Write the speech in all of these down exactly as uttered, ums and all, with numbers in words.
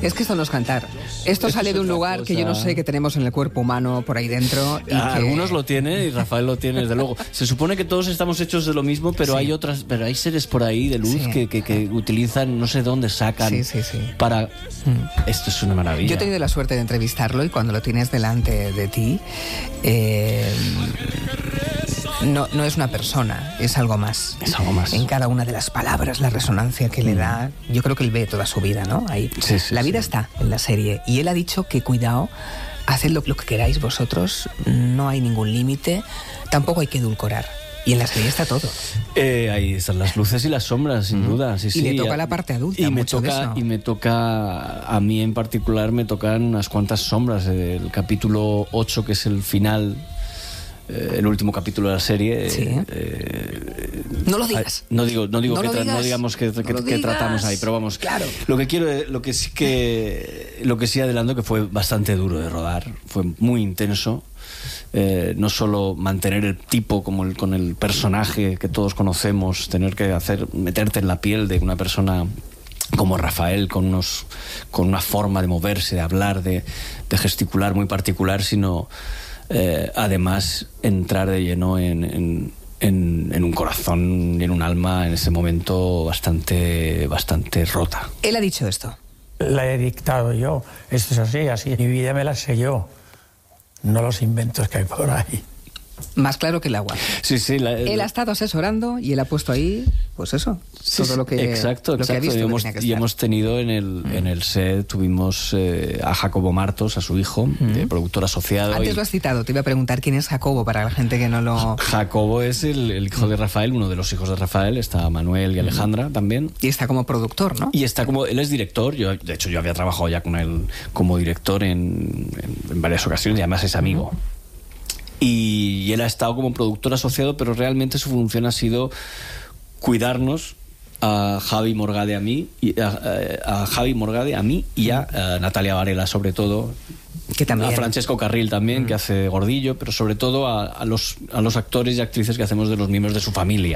Es que esto no es cantar. Esto, esto sale de un lugar cosa. que yo no sé que tenemos en el cuerpo humano por ahí dentro. Y ah, que... Algunos lo tienen y Rafael lo tiene, desde luego. Se supone que todos estamos hechos de lo mismo, pero sí. hay otras, pero hay seres por ahí de luz sí. que, que, que utilizan, no sé dónde sacan sí, sí, sí. para... Esto es una maravilla. Yo he tenido la suerte de entrevistarlo y cuando lo tienes delante de ti, eh, no, no es una persona, es algo más. Es algo más. En cada una de las palabras, la resonancia que le da, yo creo que él ve toda su vida, ¿no? Ahí. Sí, sí, la vida sí. está en la serie y él ha dicho que cuidado, haced lo, lo que queráis vosotros, no hay ningún límite, tampoco hay que edulcorar. Y en la serie está todo. Eh, ahí están las luces y las sombras, sin mm. duda. Sí, y sí, le toca la parte adulta. Y me, mucho toca, de eso. y me toca, a mí en particular, me tocan unas cuantas sombras. El capítulo ocho, que es el final, eh, el último capítulo de la serie. Sí. Eh, no lo digas. No digo, no digo no que lo tra- digas. no digamos que, que, no que tratamos ahí, pero vamos. Claro. Lo que quiero, lo que sí que, lo que sí adelanto que fue bastante duro de rodar, fue muy intenso. Eh, no solo mantener el tipo como el, con el personaje que todos conocemos, tener que hacer meterte en la piel de una persona como Rafael, con unos con una forma de moverse, de hablar, de, de gesticular muy particular, sino eh, además entrar de lleno en, en, en, en un corazón y en un alma en ese momento bastante, bastante rota. Él ha dicho esto. La he dictado yo, esto es así, así. Mi vida me la sé yo. No los inventos que hay por ahí. Más claro que el agua. Sí, sí. La, él ha estado asesorando y él ha puesto ahí, pues eso, sí, todo lo que, exacto, lo exacto. que ha visto. Y hemos, que y hemos tenido en el, mm. en el set, tuvimos eh, a Jacobo Martos, a su hijo, mm. de productor asociado. Antes y... lo has citado, te iba a preguntar quién es Jacobo para la gente que no lo... Jacobo es el, el hijo de Rafael, uno de los hijos de Rafael, está Manuel y Alejandra mm. también. Y está como productor, ¿no? Y está como, él es director, yo, de hecho yo había trabajado ya con él como director en, en, en varias ocasiones y además es amigo. Mm. Y él ha estado como productor asociado, pero realmente su función ha sido cuidarnos a Javi Morgade a mí, y a, a Javi Morgade a mí y a, a Natalia Varela sobre todo. Que también. A Francesco Carril también, mm. que hace Gordillo, pero sobre todo a, a, los, a los actores y actrices que hacemos de los miembros de su familia.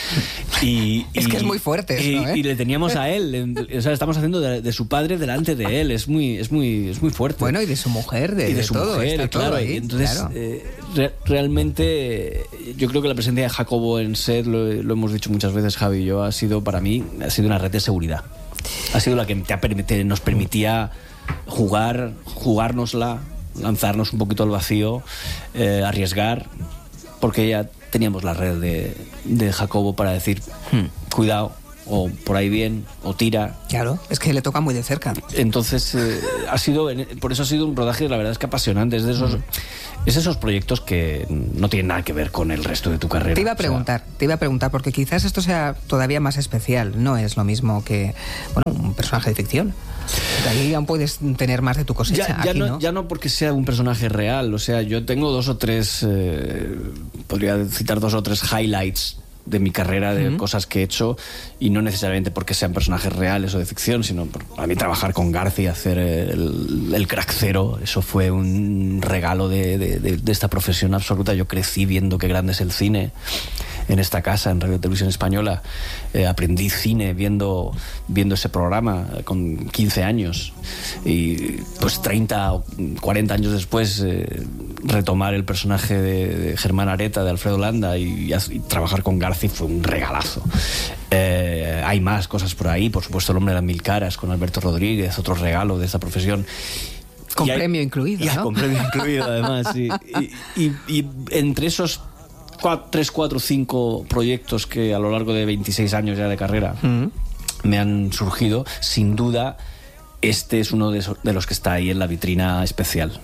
Y, es y, que es muy fuerte y, eso, ¿eh? Y le teníamos a él, o sea, estamos haciendo de, de su padre delante de él, es muy, es muy, es muy fuerte. Bueno, y de su mujer, de, y de, de su todo, mujer, está claro. todo ahí, y entonces, claro. eh, re, realmente, yo creo que la presencia de Jacobo en set, lo, lo hemos dicho muchas veces, Javi y yo, ha sido para mí, ha sido una red de seguridad. Ha sido la que te ha, te, nos permitía jugar, jugárnosla, lanzarnos un poquito al vacío, eh, arriesgar, porque ya teníamos la red de, de Jacobo para decir, hmm, cuidado, o por ahí bien, o tira. Claro, es que le toca muy de cerca. Entonces, eh, ha sido, por eso ha sido un rodaje, la verdad es que apasionante. Es de esos, mm. es esos proyectos que no tienen nada que ver con el resto de tu carrera. Te iba a preguntar, o sea, te iba a preguntar, porque quizás esto sea todavía más especial. No es lo mismo que, bueno, un personaje de ficción. Ahí aún puedes tener más de tu cosecha. Ya, ya, Aquí, no, ¿no? ya no porque sea un personaje real. O sea, yo tengo dos o tres, eh, podría citar dos o tres highlights de mi carrera, de uh-huh. cosas que he hecho, y no necesariamente porque sean personajes reales o de ficción, sino por, a mí trabajar con Garci y hacer el, el crack cero, eso fue un regalo de, de, de, de esta profesión absoluta. Yo crecí viendo qué grande es el cine en esta casa, en Radio Televisión Española. Eh, aprendí cine viendo, viendo ese programa con quince años, y pues treinta o cuarenta años después eh, retomar el personaje de, de Germán Areta, de Alfredo Landa, y, y trabajar con Garci fue un regalazo. Eh, hay más cosas por ahí, por supuesto El hombre de las mil caras con Alberto Rodríguez, otro regalo de esta profesión. Con y hay, premio incluido, ya, ¿no? Con premio incluido, además, sí. Y, y, y entre esos cuatro, tres, cuatro, cinco proyectos que a lo largo de veintiséis años ya de carrera mm. me han surgido, sin duda este es uno de, esos, de los que está ahí en la vitrina especial.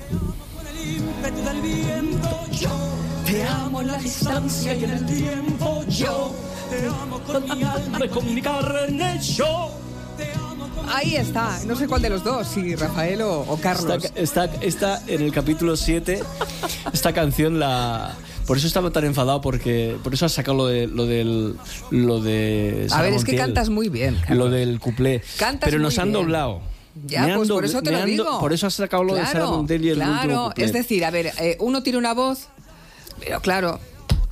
Te amo en la distancia y en el tiempo, yo te amo con mi alma y con mi carne, yo. Ahí está, no sé cuál de los dos, si Rafael o, o Carlos. Está, está, está en el capítulo siete, esta canción la... Por eso estaba tan enfadado, porque por eso has sacado lo de lo del lo de Sara A ver, Montiel, es que cantas muy bien, Carlos. Lo del cuplé. Cantas pero nos muy han bien. doblado. Ya, me pues do, por eso te lo digo. Do, por eso has sacado lo claro, de Sara Montiel y el claro, último cuplé. Es decir, a ver, eh, uno tiene una voz, pero claro,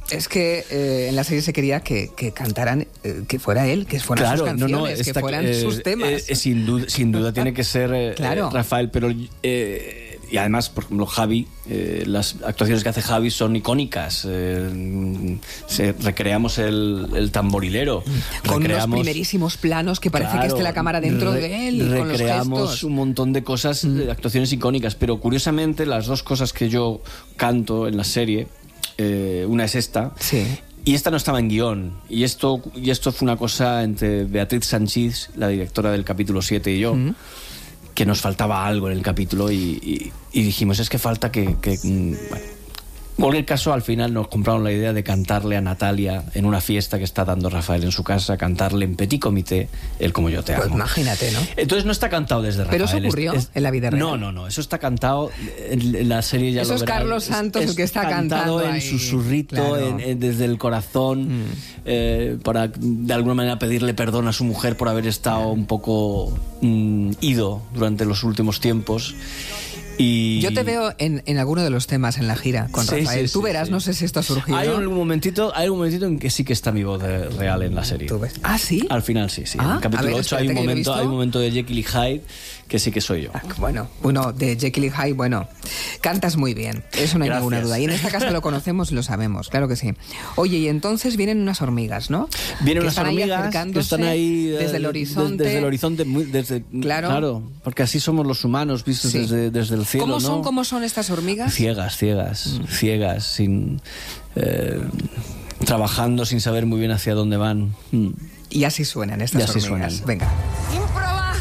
es que eh, en la serie se quería que, que cantaran, eh, que fuera él, que fueran claro, sus canciones, no, no, que está, fueran eh, sus temas. Eh, eh, sin, duda, sin duda tiene que ser eh, claro. eh, Rafael, pero... Eh, y además, por ejemplo, Javi, eh, las actuaciones que hace Javi son icónicas. Eh, se, recreamos el, el tamborilero. Con recreamos, unos primerísimos planos que parece claro, que esté la cámara dentro re, de él. Recreamos con los gestos. un montón de cosas, mm. de actuaciones icónicas. Pero curiosamente, las dos cosas que yo canto en la serie, eh, una es esta. Sí. Y esta no estaba en guión. Y esto, y esto fue una cosa entre Beatriz Sanchís, la directora del capítulo siete, y yo. Mm. Que nos faltaba algo en el capítulo y, y, y dijimos, es que falta que... que bueno. En cualquier caso, al final nos compraron la idea de cantarle a Natalia en una fiesta que está dando Rafael en su casa, cantarle en petit comité, él como yo te amo. Pues imagínate, ¿no? Entonces no está cantado desde Rafael. Pero eso ocurrió es, es, en la vida real. No, no, no, eso está cantado en, en la serie, ya eso lo es verán. Carlos Santos es, el que está cantado cantando en ahí. susurrito, claro. en, en, desde el corazón, mm. eh, para de alguna manera pedirle perdón a su mujer por haber estado un poco mm, ido durante los últimos tiempos. Y... Yo te veo en, en alguno de los temas en la gira con sí, Rafael. sí, Tú sí, verás, sí. no sé si esto ha surgido. Hay un momentito, hay un momentito en que sí que está mi voz de, real en la serie. ¿Tú ves? ¿Ah, sí? Al final sí, sí. Ah, en el capítulo ver, ocho hay un momento, hay un momento de Jekyll y Hyde que sí que soy yo. Ah, bueno, bueno, de Jekyll y Hyde, bueno, cantas muy bien, eso no hay Gracias. ninguna duda. Y en esta casa lo conocemos y lo sabemos, claro que sí. Oye, y entonces vienen unas hormigas, ¿no? Vienen que unas hormigas ahí que están ahí desde el horizonte. Desde, desde el horizonte, muy, desde, claro. claro, porque así somos los humanos, vistos sí. desde, desde el cielo. ¿Cómo son, ¿no? ¿Cómo son estas hormigas? Ciegas, ciegas, mm. ciegas, sin eh, trabajando sin saber muy bien hacia dónde van. Mm. Y así suenan estas y así hormigas. Suenan. Venga. ¡Improba!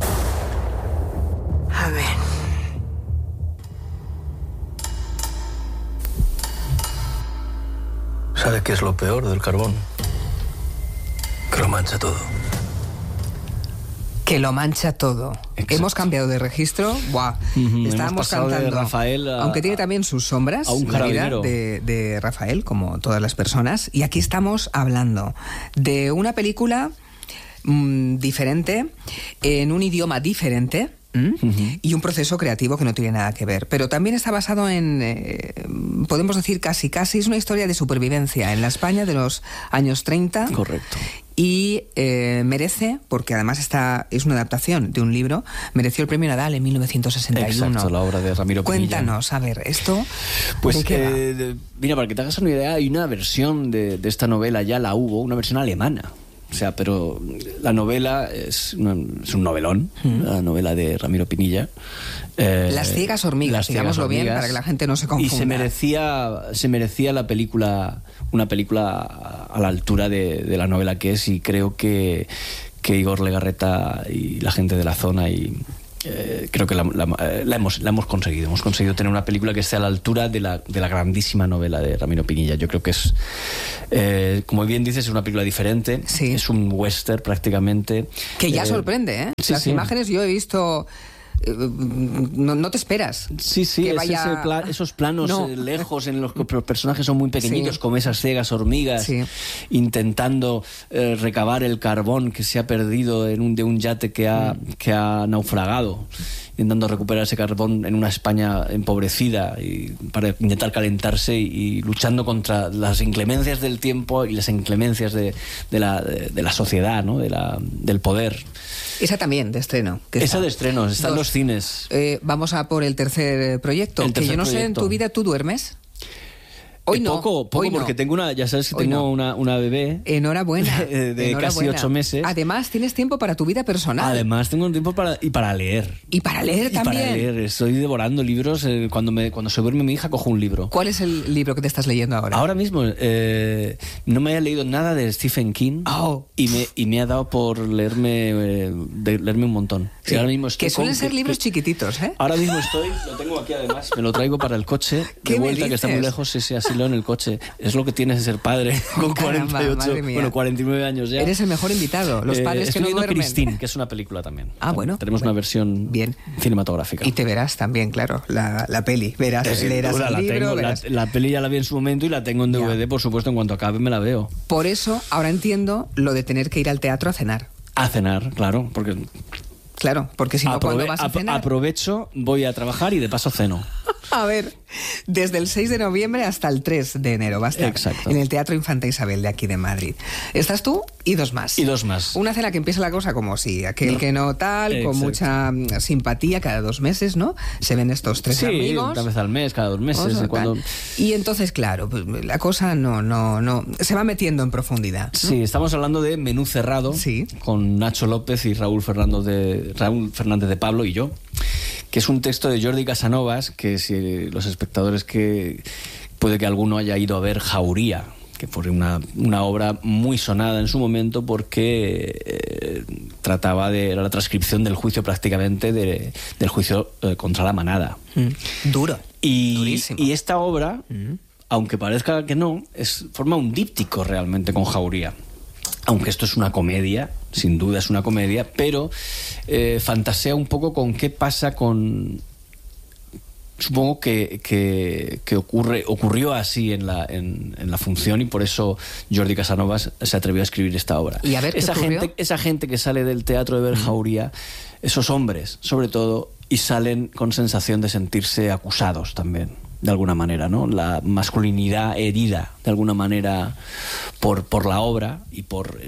A ver. ¿Sabe qué es lo peor del carbón? Que lo mancha todo. Que lo mancha todo. Exacto. Hemos cambiado de registro. Buah. Uh-huh. Estábamos cantando. De Rafael a, aunque tiene también sus sombras, a un la vida de, de Rafael, como todas las personas. Y aquí estamos hablando de una película mmm, diferente, en un idioma diferente. ¿Mm? Uh-huh. Y un proceso creativo que no tiene nada que ver. Pero también está basado en, eh, podemos decir casi, casi, es una historia de supervivencia en la España de los años treinta. Correcto. Y eh, merece, porque además esta es una adaptación de un libro, mereció el premio Nadal en mil novecientos sesenta y uno. Exacto, la obra de Ramiro Pinilla. Cuéntanos, a ver, esto... Pues, ¿de qué va? Eh, mira, para que te hagas una idea, hay una versión de, de esta novela, ya la hubo, una versión alemana. O sea, pero la novela es, una, es un novelón, mm. la novela de Ramiro Pinilla. Eh, Las ciegas hormigas, las digámoslo hormigas, bien, para que la gente no se confunda. Y se merecía, se merecía la película, una película a la altura de, de la novela que es, y creo que, que Igor Legarreta y la gente de la zona y... Eh, creo que la, la, la, hemos, la hemos conseguido. Hemos conseguido tener una película que esté a la altura de la, de la grandísima novela de Ramiro Pinilla. Yo creo que es, eh, como bien dices, es una película diferente. Sí. Es un western prácticamente. Que ya eh, sorprende, ¿eh? Sí, Las sí. imágenes yo he visto... No, no te esperas. Sí, sí, que es vaya... ese pla esos planos no. eh, lejos en los que los personajes son muy pequeñitos, sí. como esas ciegas hormigas, sí. intentando eh, recabar el carbón que se ha perdido en un, de un yate que ha, mm. que ha naufragado, intentando recuperar ese carbón en una España empobrecida y para intentar calentarse y, y luchando contra las inclemencias del tiempo y las inclemencias de, de, la, de, de la sociedad, ¿no? de la, del poder. Esa también, de estreno. Que Esa está. de estreno, está en Dos. los cines. Eh, vamos a por el tercer proyecto. El tercer que yo no proyecto. sé, en tu vida, ¿tú duermes? Hoy eh, no. Poco, poco hoy porque no. tengo una, ya sabes que Hoy tengo no. una, una bebé. Enhorabuena. De, de Enhorabuena. casi ocho meses. Además, tienes tiempo para tu vida personal. Además, tengo un tiempo para, y para leer. Y para leer y también. Para leer. Estoy devorando libros. Eh, cuando, me, cuando se duerme mi hija, cojo un libro. ¿Cuál es el libro que te estás leyendo ahora? Ahora mismo, eh, no me he leído nada de Stephen King. Oh. Y, me, y me ha dado por leerme, eh, de, leerme un montón. Sí. Y ahora mismo estoy que suelen con, ser que, libros que, chiquititos, ¿eh? Ahora mismo estoy, lo tengo aquí además, me lo traigo para el coche, de vuelta, que está muy lejos, ese así leo en el coche. Es lo que tienes de ser padre con Caramba, cuarenta y ocho, bueno, cuarenta y nueve años ya. Eres el mejor invitado. Los padres eh, que no duermen. Christine, que es una película también. Ah, bueno. Tenemos bueno. una versión bien. cinematográfica. Y te verás también, claro, la, la peli. Verás, Sin leerás duda, el la libro. tengo, verás... la, la peli ya la vi en su momento y la tengo en D V D, ya. Por supuesto, en cuanto acabe me la veo. Por eso, ahora entiendo lo de tener que ir al teatro a cenar. A cenar, claro, porque... Claro, porque si no, Aprove ¿cuándo vas a cenar? Aprovecho, voy a trabajar y de paso ceno. A ver, desde el seis de noviembre hasta el tres de enero va a estar Exacto. en el Teatro Infanta Isabel de aquí de Madrid. Estás tú y dos más. Y dos más. Una cena que empieza la cosa como si aquel No. que no tal, con Exacto. mucha mm, simpatía, cada dos meses, ¿no? Se ven estos tres Sí, amigos. una vez al mes, cada dos meses. Oso, de cuando... tal. Y entonces, claro, pues, la cosa no, no, no, se va metiendo en profundidad. ¿no? Sí, estamos hablando de Menú Cerrado, Sí. con Nacho López y Raúl Fernández de, Raúl Fernández de Pablo y yo, que es un texto de Jordi Casanovas, que si los espectadores que puede que alguno haya ido a ver Jauría, que fue una, una obra muy sonada en su momento porque eh, trataba de era la transcripción del juicio prácticamente de, del juicio eh, contra la manada. Mm. Duro. Y, Durísimo. y esta obra, aunque parezca que no, es, forma un díptico realmente con Jauría. Aunque esto es una comedia, sin duda es una comedia, pero eh, fantasea un poco con qué pasa con... Supongo que, que, que ocurre, ocurrió así en la, en, en la función y por eso Jordi Casanovas se atrevió a escribir esta obra. Y a ver, ¿qué esa ocurrió? gente, esa gente que sale del teatro de ver Jauría, esos hombres, sobre todo, y salen con sensación de sentirse acusados también, de alguna manera, ¿no? La masculinidad herida, de alguna manera, por, por la obra y por...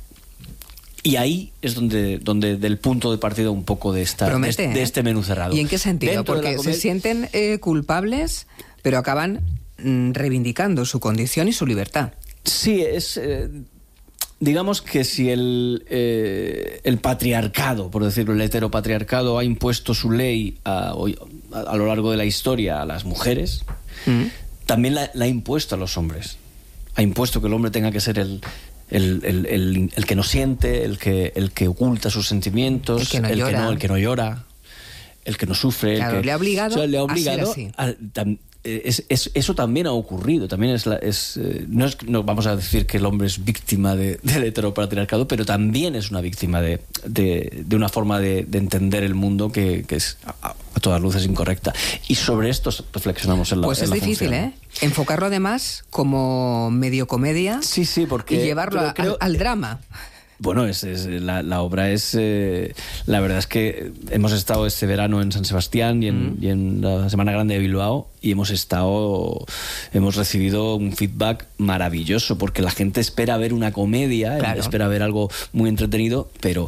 Y ahí es donde, donde del punto de partida un poco de, esta, Promete, de, de ¿eh? este menú cerrado. ¿Y en qué sentido? Dentro de la Porque se comedia- sienten eh, culpables, pero acaban mm, reivindicando su condición y su libertad. Sí, es... eh, digamos que si el, eh, el patriarcado, por decirlo, el heteropatriarcado ha impuesto su ley a, a, a lo largo de la historia a las mujeres, Mm. también la, la ha impuesto a los hombres. Ha impuesto que el hombre tenga que ser el... El, el, el, el que no siente, el que, el que oculta sus sentimientos, El que no llora. no, el que no llora, el que no sufre. Claro, el que, le ha obligado o sea, le ha a ser obligado así. a- tam- eh, es- es- eso también ha ocurrido. También es, la- es, eh, no, es no vamos a decir que el hombre es víctima de- del heteropatriarcado, pero también es una víctima de, de, de una forma de, de entender el mundo que, que es a, a todas luces incorrecta. Y sobre esto reflexionamos en la Pues en es la difícil, función. ¿eh? Enfocarlo además como medio comedia Sí, sí, porque... y llevarlo pero a- creo- al, al drama. Bueno, es, es- la, la obra es... eh, la verdad es que hemos estado este verano en San Sebastián y en, y en la Semana Grande de Bilbao y hemos estado... Hemos recibido un feedback maravilloso porque la gente espera ver una comedia, Claro. espera ver algo muy entretenido, pero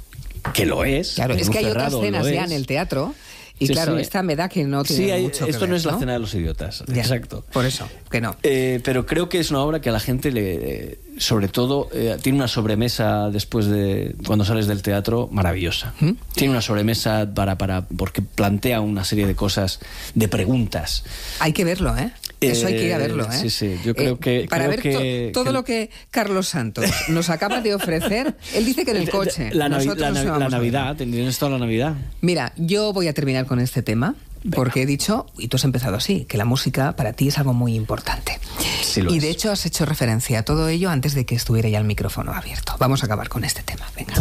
que lo es. Claro, es Menú que hay otras Cerrado escenas lo ya es. en el teatro y Sí, claro, sí. esta me da que no tiene Sí, hay- mucho que esto ver, no es la ¿no? cena de los idiotas. Ya, Exacto. Por eso, que no. Eh, pero creo que es una obra que a la gente le, eh, sobre todo, eh, tiene una sobremesa después de cuando sales del teatro maravillosa. ¿Mm? Tiene una sobremesa para, para porque plantea una serie de cosas, de preguntas. Hay que verlo, ¿eh? Eso hay que ir a Eh, verlo, ¿eh? sí, sí, yo creo que- Para creo ver que- to- todo que- lo que Carlos Santos nos acaba de ofrecer, él dice que en el coche. La, Navi- nosotros la, nos Navi- vamos la a ver. Navidad, tienes toda la Navidad. Mira, yo voy a terminar con este tema, porque he dicho, y tú has empezado así, que la música para ti es algo muy importante. Sí lo y es. de hecho has hecho referencia a todo ello antes de que estuviera ya el micrófono abierto. Vamos a acabar con este tema.